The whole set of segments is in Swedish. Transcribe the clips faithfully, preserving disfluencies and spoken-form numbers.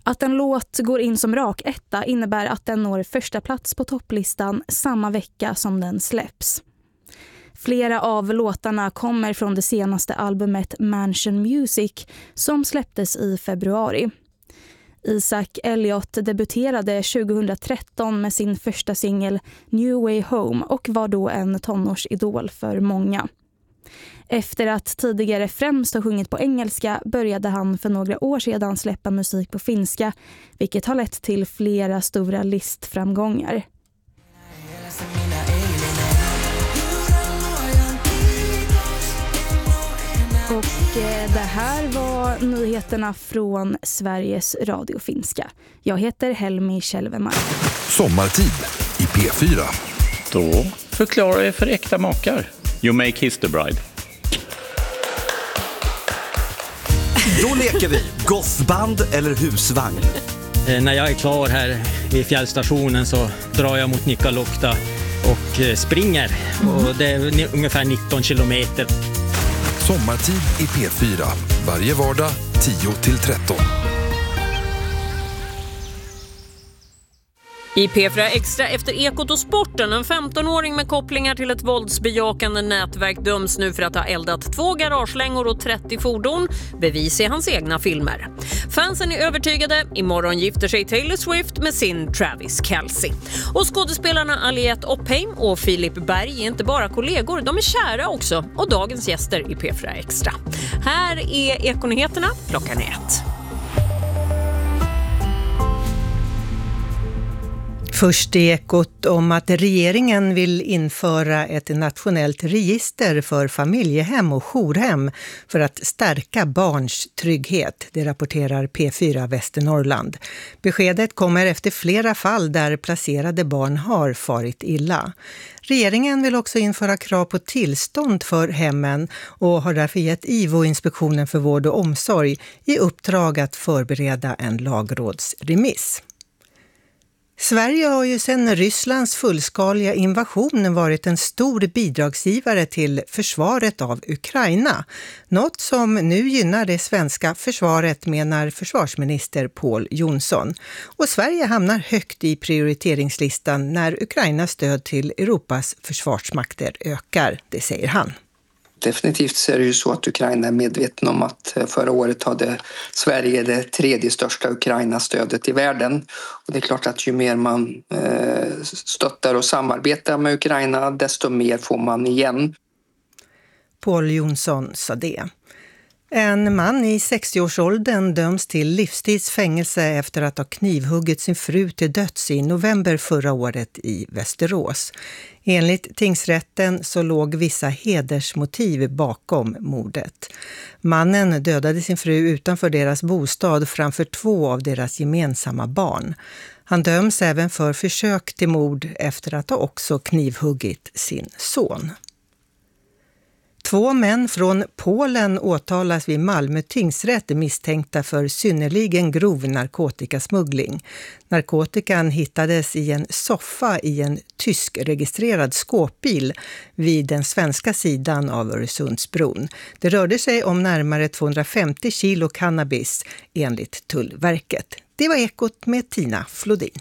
Att en låt går in som rak etta innebär att den når första plats på topplistan samma vecka som den släpps. Flera av låtarna kommer från det senaste albumet Mansion Music som släpptes i februari. Isaac Elliot debuterade tjugohundratretton med sin första singel New Way Home och var då en tonårsidol för många. Efter att tidigare främst ha sjungit på engelska började han för några år sedan släppa musik på finska, vilket har lett till flera stora listframgångar. Och det här var nyheterna från Sveriges Radio Finska. Jag heter Helmi Kjellvemark. Sommartid i P fyra. Då förklarar jag för äkta makar. You may kiss the bride. Då leker vi gothband eller husvagn. Eh, när jag är klar här vid fjällstationen så drar jag mot Nikkaluokta och eh, springer. Mm. Och det är ni- ungefär nitton kilometer. Sommartid i P fyra. Varje vardag tio till tretton. I P fyra Extra efter Ekot och sporten. En femtonåring med kopplingar till ett våldsbejakande nätverk döms nu för att ha eldat två garagelängor och trettio fordon. Bevis i hans egna filmer. Fansen är övertygade. Imorgon gifter sig Taylor Swift med sin Travis Kelce. Och skådespelarna Aliette Oppheim och Filip Berg är inte bara kollegor, de är kära också. Och dagens gäster i P fyra Extra. Här är Ekonyheterna klockan ett. Först i Ekot om att regeringen vill införa ett nationellt register för familjehem och jourhem för att stärka barns trygghet. Det rapporterar P fyra Västernorrland. Beskedet kommer efter flera fall där placerade barn har farit illa. Regeringen vill också införa krav på tillstånd för hemmen och har därför gett I V O-inspektionen för vård och omsorg i uppdrag att förbereda en lagrådsremiss. Sverige har ju sedan Rysslands fullskaliga invasion varit en stor bidragsgivare till försvaret av Ukraina. Något som nu gynnar det svenska försvaret, menar försvarsminister Pål Jonsson. Och Sverige hamnar högt i prioriteringslistan när Ukrainas stöd till Europas försvarsmakter ökar, det säger han. Definitivt så är det ju så att Ukraina är medveten om att förra året hade Sverige det tredje största Ukraina-stödet i världen. Och det är klart att ju mer man stöttar och samarbetar med Ukraina, desto mer får man igen. Pål Jonsson sa det. En man i sextioårsåldern döms till livstidsfängelse efter att ha knivhuggit sin fru till döds i november förra året i Västerås. Enligt tingsrätten så låg vissa hedersmotiv bakom mordet. Mannen dödade sin fru utanför deras bostad framför två av deras gemensamma barn. Han döms även för försök till mord efter att ha också knivhuggit sin son. Två män från Polen åtalas vid Malmö tingsrätt misstänkta för synnerligen grov narkotikasmuggling. Narkotikan hittades i en soffa i en tysk-registrerad skåpbil vid den svenska sidan av Öresundsbron. Det rörde sig om närmare tvåhundrafemtio kilo cannabis enligt Tullverket. Det var Ekot med Tina Flodin.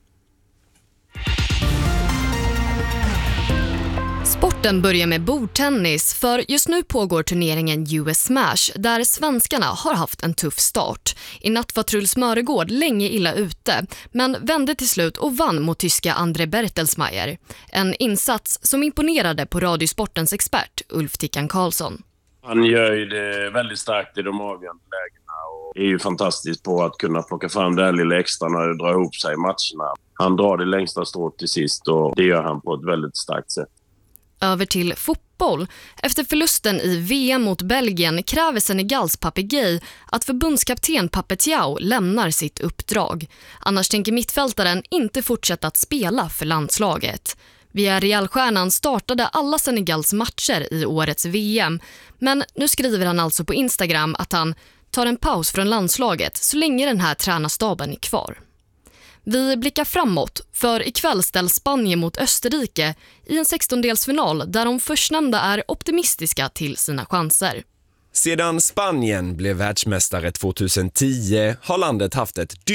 Sporten börjar med bordtennis, för just nu pågår turneringen U S Smash där svenskarna har haft en tuff start. I natt var Truls Mörgård länge illa ute, men vände till slut och vann mot tyska Andre Bertelsmeier. En insats som imponerade på Radiosportens expert Ulf Tickan Karlsson. Han gör ju det väldigt starkt i de avgörande lägena och är ju fantastisk på att kunna plocka fram det här lilla extra när det drar ihop sig i matcherna. Han drar det längsta strået till sist och det gör han på ett väldigt starkt sätt. Över till fotboll. Efter förlusten i V M mot Belgien kräver Senegals Pape Gueye att förbundskapten Pape Thiaw lämnar sitt uppdrag. Annars tänker mittfältaren inte fortsätta att spela för landslaget. Villarreal-stjärnan startade alla Senegals matcher i årets V M, men nu skriver han alltså på Instagram att han tar en paus från landslaget så länge den här tränarstaben är kvar. Vi blickar framåt, för ikväll ställs Spanien mot Österrike i en sextondelsfinal där de förstnämnda är optimistiska till sina chanser. Sedan Spanien blev världsmästare tjugohundratio har landet haft ett